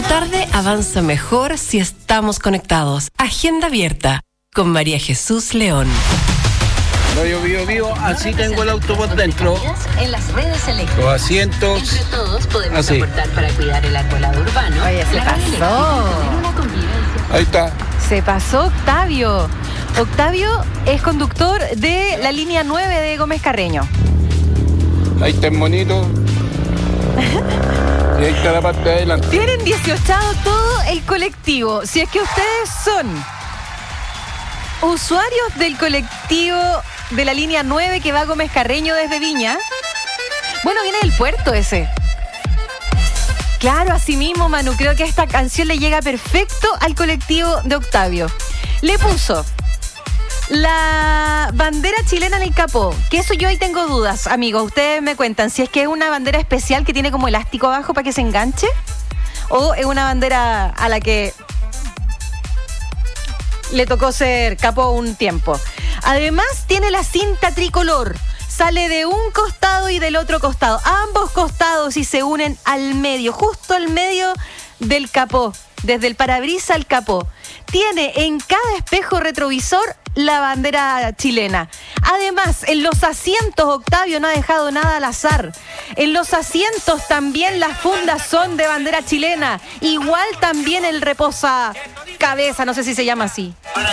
tarde avanza mejor si estamos conectados. Agenda abierta con María Jesús León. No, yo vivo, así tengo el auto por dentro. En las redes eléctricas. Los asientos. Entre todos podemos así aportar para cuidar el arbolado urbano. Oye, se pasó. Ahí está. Se pasó Octavio. Octavio es conductor de la línea 9 de Gómez Carreño. Ahí está el monito. Y ahí está la parte de adelante. Tienen 18ado todo el colectivo. Si es que ustedes son usuarios del colectivo de la línea 9 que va a Gómez Carreño desde Viña. Bueno, viene del puerto ese. Claro, así mismo, Manu. Creo que esta canción le llega perfecto al colectivo de Octavio. Le puso la bandera chilena en el capó. Que eso yo ahí tengo dudas, amigos. Ustedes me cuentan si es que es una bandera especial que tiene como elástico abajo para que se enganche, o es una bandera a la que le tocó ser capó un tiempo. Además tiene la cinta tricolor. Sale de un costado y del otro costado. Ambos costados y se unen al medio, justo al medio del capó. Desde el parabrisas al capó. Tiene en cada espejo retrovisor la bandera chilena. Además, en los asientos, Octavio no ha dejado nada al azar. En los asientos también las fundas son de bandera chilena. Igual también el reposacabeza, no sé si se llama así.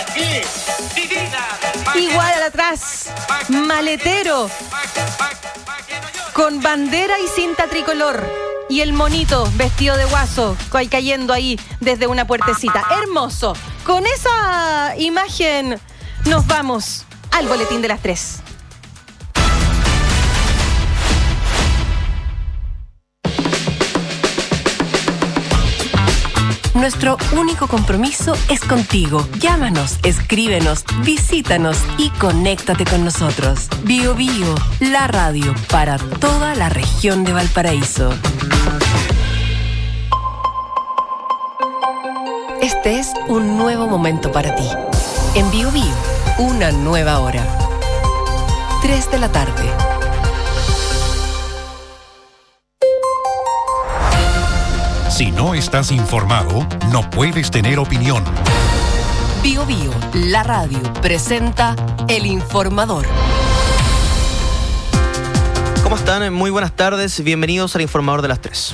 Igual atrás, maletero con bandera y cinta tricolor. Y el monito vestido de guaso cayendo ahí desde una puertecita. Hermoso. Con esa imagen nos vamos al boletín de las 3. Nuestro único compromiso es contigo. Llámanos, escríbenos, visítanos y conéctate con nosotros. Bio Bio, la radio para toda la región de Valparaíso. Este es un nuevo momento para ti. En Bio Bio, una nueva hora. 3 de la tarde. Si no estás informado, no puedes tener opinión. Bio Bio, la radio, presenta El Informador. ¿Cómo están? Muy buenas tardes. Bienvenidos al Informador de las 3.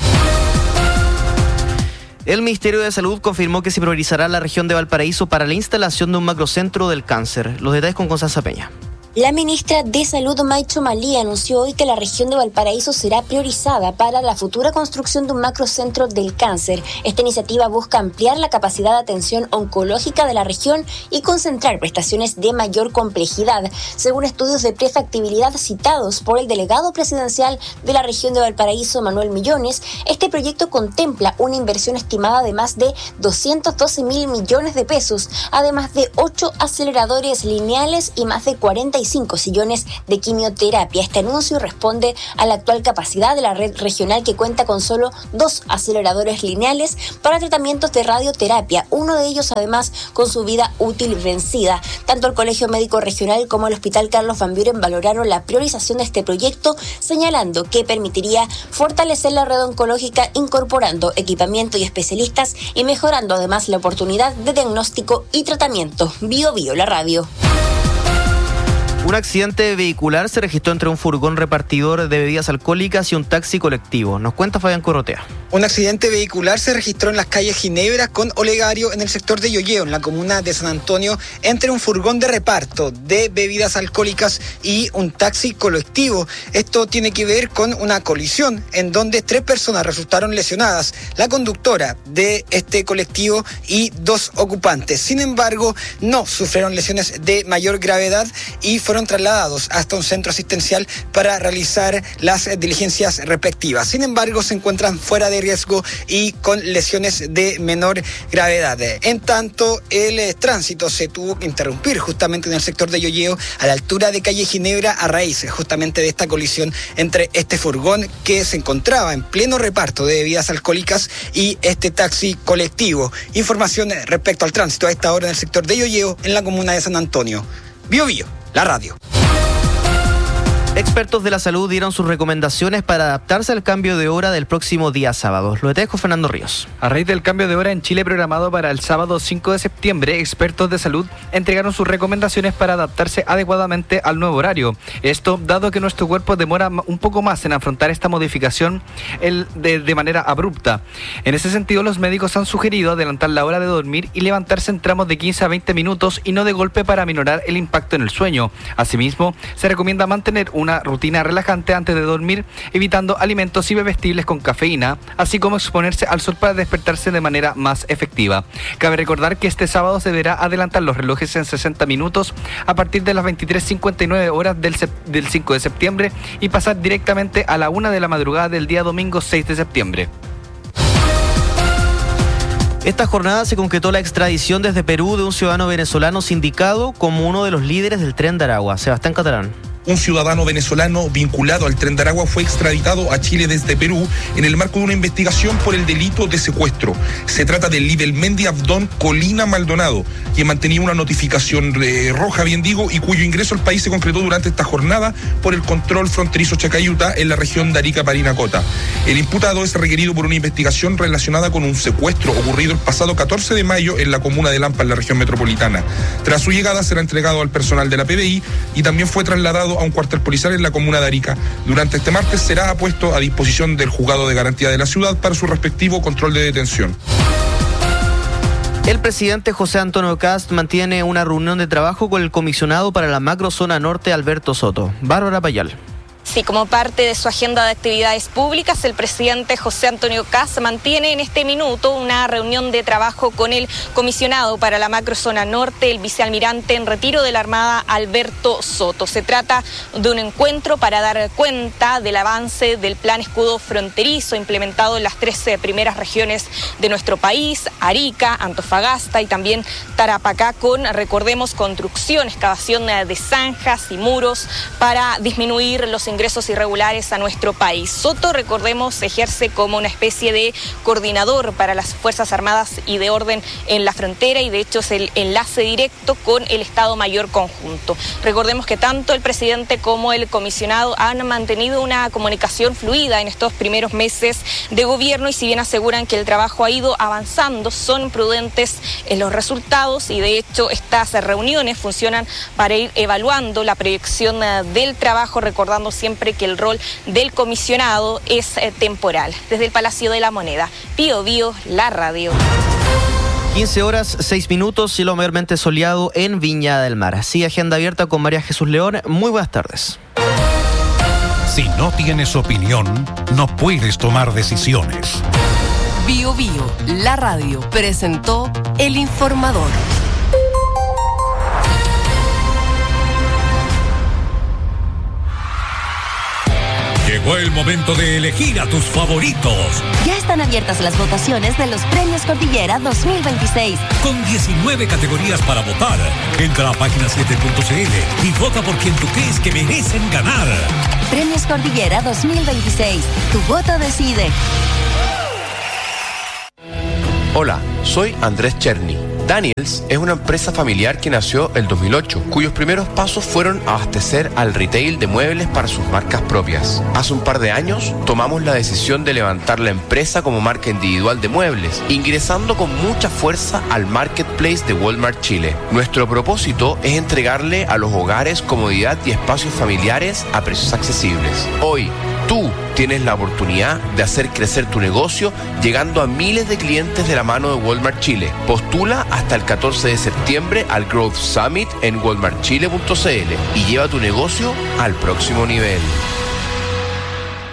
El Ministerio de Salud confirmó que se priorizará la región de Valparaíso para la instalación de un macrocentro del cáncer. Los detalles con Constanza Peña. La ministra de Salud, Maicho Malí, anunció hoy que la región de Valparaíso será priorizada para la futura construcción de un macrocentro del cáncer. Esta iniciativa busca ampliar la capacidad de atención oncológica de la región y concentrar prestaciones de mayor complejidad. Según estudios de prefactibilidad citados por el delegado presidencial de la región de Valparaíso, Manuel Millones, este proyecto contempla una inversión estimada de más de 212.000 millones de pesos, además de 8 aceleradores lineales y más de 45 sillones de quimioterapia. Este anuncio responde a la actual capacidad de la red regional, que cuenta con solo 2 aceleradores lineales para tratamientos de radioterapia, uno de ellos además con su vida útil vencida. Tanto el Colegio Médico Regional como el Hospital Carlos Van Buren valoraron la priorización de este proyecto, señalando que permitiría fortalecer la red oncológica incorporando equipamiento y especialistas y mejorando además la oportunidad de diagnóstico y tratamiento. Bio Bio, la radio. Un accidente vehicular se registró entre un furgón repartidor de bebidas alcohólicas y un taxi colectivo. Nos cuenta Fabián Corrotea. Un accidente vehicular se registró en las calles Ginebra con Olegario en el sector de Yoyeo, en la comuna de San Antonio, entre un furgón de reparto de bebidas alcohólicas y un taxi colectivo. Esto tiene que ver con una colisión en donde 3 personas resultaron lesionadas, la conductora de este colectivo y 2 ocupantes. Sin embargo, no sufrieron lesiones de mayor gravedad y fueron trasladados hasta un centro asistencial para realizar las diligencias respectivas. Sin embargo, se encuentran fuera de riesgo y con lesiones de menor gravedad. En tanto, el tránsito se tuvo que interrumpir justamente en el sector de Yoyeo, a la altura de calle Ginebra, a raíz justamente de esta colisión entre este furgón que se encontraba en pleno reparto de bebidas alcohólicas y este taxi colectivo. Información respecto al tránsito a esta hora en el sector de Yoyeo, en la comuna de San Antonio. Bio Bio, la radio. Expertos de la salud dieron sus recomendaciones para adaptarse al cambio de hora del próximo día sábado. Lo dejo Fernando Ríos. A raíz del cambio de hora en Chile programado para el sábado 5 de septiembre, expertos de salud entregaron sus recomendaciones para adaptarse adecuadamente al nuevo horario. Esto dado que nuestro cuerpo demora un poco más en afrontar esta modificación de manera abrupta. En ese sentido, los médicos han sugerido adelantar la hora de dormir y levantarse en tramos de 15 a 20 minutos y no de golpe para aminorar el impacto en el sueño. Asimismo, se recomienda mantener una rutina relajante antes de dormir, evitando alimentos y bebestibles con cafeína, así como exponerse al sol para despertarse de manera más efectiva. Cabe recordar que este sábado se deberá adelantar los relojes en 60 minutos a partir de las 23:59 horas del 5 de septiembre y pasar directamente a la 1 de la madrugada del día domingo 6 de septiembre. Esta jornada se concretó la extradición desde Perú de un ciudadano venezolano sindicado como uno de los líderes del Tren de Aragua. Sebastián Catalán. Un ciudadano venezolano vinculado al Tren de Aragua fue extraditado a Chile desde Perú en el marco de una investigación por el delito de secuestro. Se trata del Libelmendi Abdón Colina Maldonado, quien mantenía una notificación roja, bien digo, y cuyo ingreso al país se concretó durante esta jornada por el control fronterizo Chacayuta en la región de Arica-Parinacota. El imputado es requerido por una investigación relacionada con un secuestro ocurrido el pasado 14 de mayo en la comuna de Lampa, en la región metropolitana. Tras su llegada será entregado al personal de la PDI y también fue trasladado a un cuartel policial en la comuna de Arica. Durante este martes será puesto a disposición del juzgado de garantía de la ciudad para su respectivo control de detención. El presidente José Antonio Kast mantiene una reunión de trabajo con el comisionado para la macrozona norte, Alberto Soto. Bárbara Payal. Sí, como parte de su agenda de actividades públicas, el presidente José Antonio Kast mantiene en este minuto una reunión de trabajo con el comisionado para la macrozona norte, el vicealmirante en retiro de la Armada, Alberto Soto. Se trata de un encuentro para dar cuenta del avance del plan escudo fronterizo implementado en las 13 primeras regiones de nuestro país, Arica, Antofagasta y también Tarapacá, con, recordemos, construcción, excavación de zanjas y muros para disminuir los ingresos irregulares a nuestro país. Soto, recordemos, ejerce como una especie de coordinador para las Fuerzas Armadas y de Orden en la frontera y de hecho es el enlace directo con el Estado Mayor Conjunto. Recordemos que tanto el presidente como el comisionado han mantenido una comunicación fluida en estos primeros meses de gobierno y si bien aseguran que el trabajo ha ido avanzando, son prudentes en los resultados y de hecho estas reuniones funcionan para ir evaluando la proyección del trabajo, recordando siempre que el rol del comisionado es temporal. Desde el Palacio de la Moneda, Pío Bío, la radio. 15 horas, 6 minutos, cielo mayormente soleado en Viña del Mar. Así, agenda abierta con María Jesús León. Muy buenas tardes. Si no tienes opinión, no puedes tomar decisiones. Bío Bío, la radio, presentó El Informador. Llegó el momento de elegir a tus favoritos. Ya están abiertas las votaciones de los Premios Cordillera 2026. Con 19 categorías para votar. Entra a página7.cl y vota por quien tú crees que merecen ganar. Premios Cordillera 2026. Tu voto decide. Hola, soy Andrés Cherny. Daniels es una empresa familiar que nació el 2008, cuyos primeros pasos fueron abastecer al retail de muebles para sus marcas propias. Hace un par de años tomamos la decisión de levantar la empresa como marca individual de muebles, ingresando con mucha fuerza al marketplace de Walmart Chile. Nuestro propósito es entregarle a los hogares comodidad y espacios familiares a precios accesibles. Hoy, tú tienes la oportunidad de hacer crecer tu negocio llegando a miles de clientes de la mano de Walmart Chile. Postula hasta el 14 de septiembre al Growth Summit en walmartchile.cl y lleva tu negocio al próximo nivel.